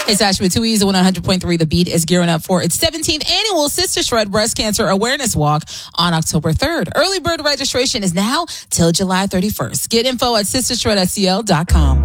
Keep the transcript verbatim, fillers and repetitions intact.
It's Ashley with two E's, one hundred point three. The Beat is gearing up for its seventeenth annual Sister Shred Breast Cancer Awareness Walk on October third. Early bird registration is now till July thirty-first. Get info at sister shred s c l dot com.